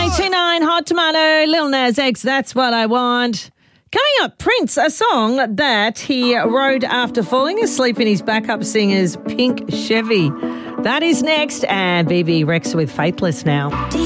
9829 Hot Tomato, Lil Nas X, That's What I Want. Coming up, Prince, a song that he wrote after falling asleep in his backup singer's pink Chevy. That is next, and BB Rex with Faithless now.